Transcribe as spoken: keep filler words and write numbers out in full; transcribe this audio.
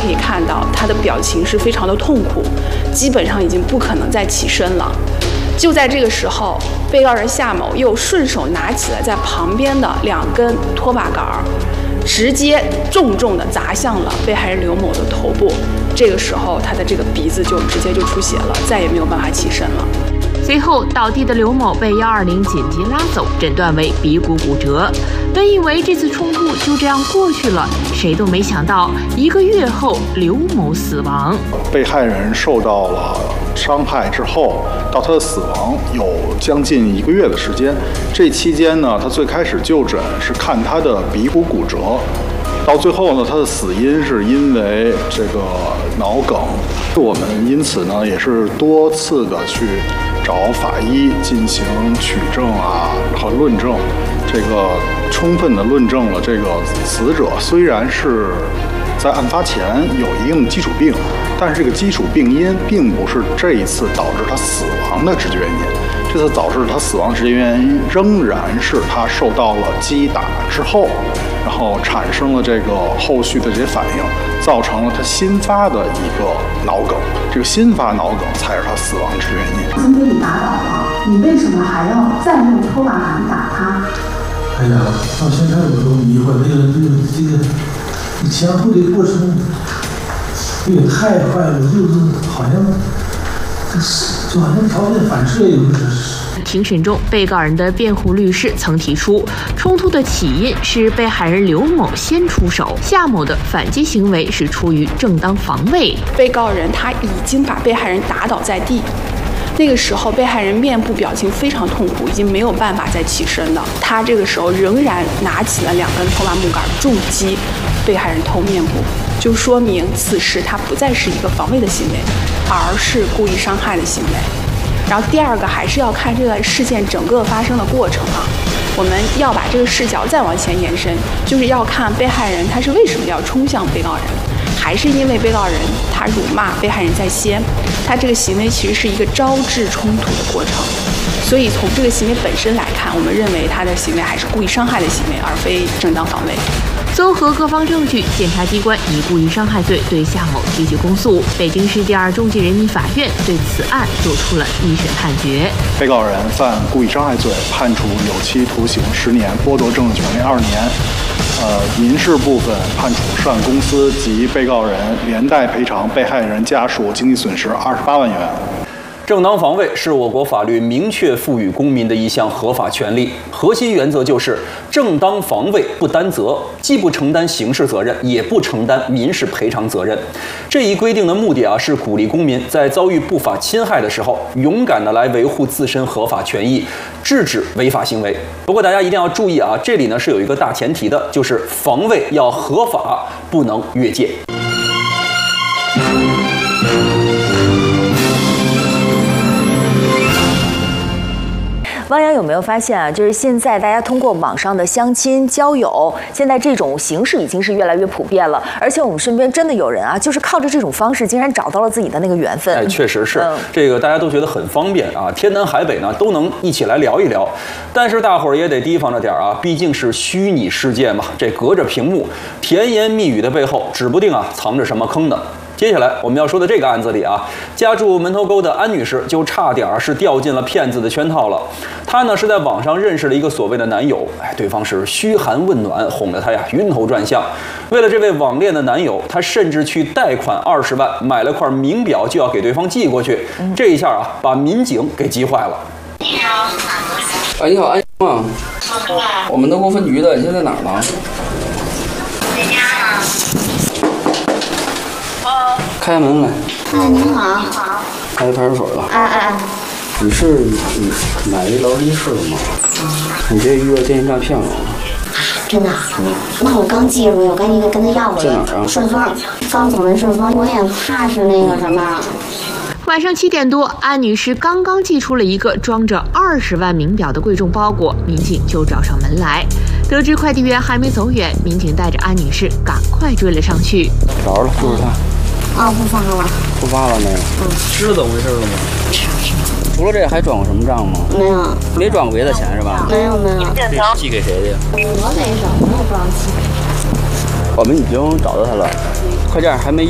可以看到，他的表情是非常的痛苦，基本上已经不可能再起身了。就在这个时候，被告人夏某又顺手拿起了在旁边的两根拖把杆儿，直接重重地砸向了被害人刘某的头部。这个时候，他的这个鼻子就直接就出血了，再也没有办法起身了。 随后倒地的刘某被一二零紧急拉走，诊断为鼻骨骨折。本以为这次冲突就这样过去了，谁都没想到一个月后刘某死亡。 被害人受到了伤害之后，到他的死亡有将近一个月的时间。这期间呢，他最开始就诊是看他的鼻骨骨折，到最后呢，他的死因是因为这个脑梗。我们因此呢，也是多次的去找法医进行取证啊和论证，这个充分的论证了这个死者虽然是在案发前有一定的基础病，但是这个基础病因并不是这一次导致他死亡的直接原因。这次导致他死亡的直接原因仍然是他受到了击打之后，然后产生了这个后续的这些反应，造成了他新发的一个脑梗。这个新发脑梗才是他死亡直接原因。 已经被你打倒了，你为什么还要再用拖把杆打他？ 哎呀，到现在我都迷惑，这个这个这个你前后的过程也太快了，就是好像就好像条件反射一样。 庭审中，被告人的辩护律师曾提出，冲突的起因是被害人刘某先出手，夏某的反击行为是出于正当防卫。 被告人他已经把被害人打倒在地，那个时候被害人面部表情非常痛苦，已经没有办法再起身了。他这个时候仍然拿起了两根拖把木杆重击被害人头面部，就说明此时他不再是一个防卫的行为，而是故意伤害的行为。然后第二个还是要看这个事件整个发生的过程啊，我们要把这个视角再往前延伸，就是要看被害人他是为什么要冲向被告人，还是因为被告人他辱骂被害人在先，他这个行为其实是一个招致冲突的过程。所以从这个行为本身来看，我们认为他的行为还是故意伤害的行为，而非正当防卫。 综合各方证据，检察机关以故意伤害罪对夏某提起公诉。北京市第二中级人民法院对此案作出了一审判决。 被告人犯故意伤害罪，判处有期徒刑十年，剥夺政治权利二年。呃，民事部分判处涉案公司及被告人连带赔偿被害人家属经济损失二十八万元。 正当防卫是我国法律明确赋予公民的一项合法权利，核心原则就是正当防卫不担责，既不承担刑事责任，也不承担民事赔偿责任。这一规定的目的啊，是鼓励公民在遭遇不法侵害的时候，勇敢地来维护自身合法权益，制止违法行为。不过大家一定要注意啊，这里呢是有一个大前提的，就是防卫要合法，不能越界。 汪洋有没有发现啊？就是现在大家通过网上的相亲交友，现在这种形式已经是越来越普遍了。而且我们身边真的有人啊，就是靠着这种方式，竟然找到了自己的那个缘分。 哎，确实是， 嗯、 这个大家都觉得很方便啊，天南海北呢都能一起来聊一聊。但是大伙儿也得提防着点啊，毕竟是虚拟世界嘛，这隔着屏幕，甜言蜜语的背后，指不定啊藏着什么坑呢。接下来我们要说的这个案子里啊，家住门头沟的安女士就差点是掉进了骗子的圈套了。她呢是在网上认识了一个所谓的男友，哎，对方是嘘寒问暖，哄得她呀晕头转向。为了这位网恋的男友，她甚至去贷款二十万买了块名表，就要给对方寄过去。这一下啊，把民警给急坏了。 你好， 哎，你好，安啊，我们东沟分局的，你现在哪儿呢？ 在家呢。 开门来。 哎，您好。您好。 开派出所了。 哎哎哎。 你是你买一劳力士的吗？嗯。你这遇到电信诈骗了。 真的？那我刚记住，我赶紧跟他要过来。 在哪儿啊？ 顺丰，刚走完顺丰，我也怕是那个什么。 晚上七点多，安女士刚刚寄出了一个装着二十万名表的贵重包裹，民警就找上门来。得知快递员还没走远，民警带着安女士赶快追了上去。 找着了，就是他。 哦，不发了。 不发了那个。 嗯。 知道怎么回事了吗？除了这还转过什么账吗？ 没有。 没转过别的钱是吧？ 没有没有。 这寄给谁的呀？ 我没找，我也不知道寄给谁。 我们已经找到他了，快件还没